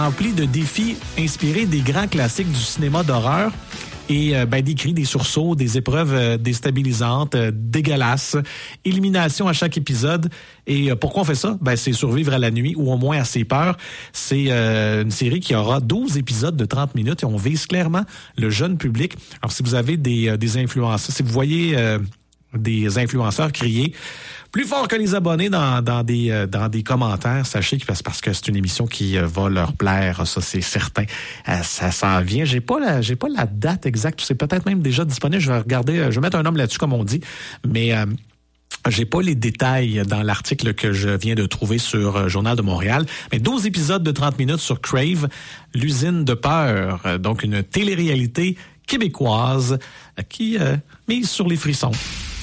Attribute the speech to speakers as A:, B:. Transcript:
A: rempli de défis inspirés des grands classiques du cinéma d'horreur et décrit des sursauts, des épreuves déstabilisantes, dégueulasses, élimination à chaque épisode. Et pourquoi on fait ça? C'est survivre à la nuit ou au moins à ses peurs. C'est une série qui aura 12 épisodes de 30 minutes et on vise clairement le jeune public. Alors, si vous avez des influenceurs, si vous voyez des influenceurs crier plus fort que les abonnés dans des commentaires, sachez que parce que c'est une émission qui va leur plaire, ça c'est certain. Ça s'en vient. J'ai pas la date exacte. C'est peut-être même déjà disponible. Je vais regarder. Je vais mettre un homme là-dessus comme on dit, mais j'ai pas les détails dans l'article que je viens de trouver sur Journal de Montréal. Mais 12 épisodes de 30 minutes sur Crave, l'usine de peur. Donc une télé-réalité québécoise qui mise sur les frissons.